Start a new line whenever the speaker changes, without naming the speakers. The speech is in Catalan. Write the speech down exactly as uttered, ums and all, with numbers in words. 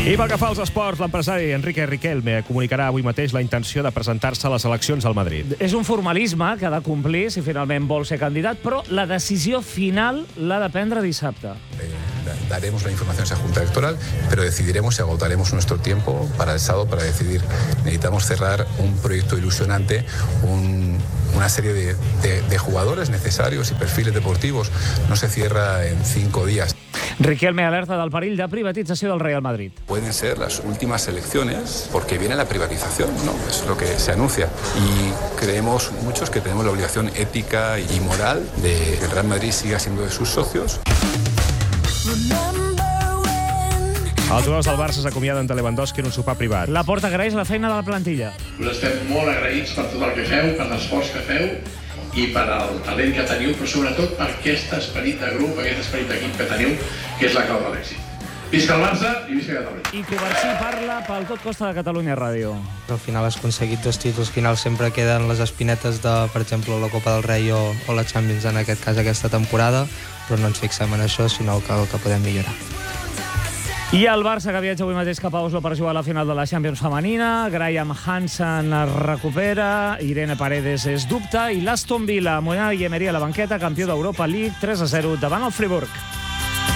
I pel que fa als esports, l'empresari Enrique Riquelme comunicarà avui mateix la intenció de presentar-se a les eleccions al Madrid.
És un formalisme que ha de complir si finalment vol ser candidat, però la decisió final l'ha de prendre dissabte.
Eh, daremos la información a esa Junta Electoral, pero decidiremos y agotaremos nuestro tiempo para el sábado para decidir. Necesitamos cerrar un proyecto ilusionante, un, una serie de, de, de jugadores necesarios y perfiles deportivos. No se cierra en cinco días.
Riquelme alerta del perill de privatització del Real Madrid.
Pueden ser las últimas elecciones porque viene la privatización, ¿no? Es lo que se anuncia. Y creemos muchos que tenemos la obligación ética y moral de que el Real Madrid siga siendo de sus socios.
Els jugadors del Barça s'acomiaden de Lewandowski en un sopar privat.
Laporta agraeix la feina de la plantilla.
Us estem molt agraïts per tot el que feu, per l'esforç que feu i per el talent que teniu, però sobretot per aquest esperit de grup, aquest esperit d'equip que teniu, que és la clau de l'èxit. Visca el Barça i visca Catalunya.
I Covarsí parla pel Tot Costa de Catalunya Ràdio.
Al final has aconseguit dos títols, al final sempre queden les espinetes de, per exemple, la Copa del Rei o, o la Champions, en aquest cas aquesta temporada, però no ens fixem en això, sinó que, que podem millorar.
I el Barça, que viatja avui mateix cap a Oslo per jugar a la final de la Champions femenina. Graham Hansen es recupera, Irene Paredes és dubte, i l'Aston Villa, Unai Emery a la banqueta, campió d'Europa League, tres a zero davant el Friburg.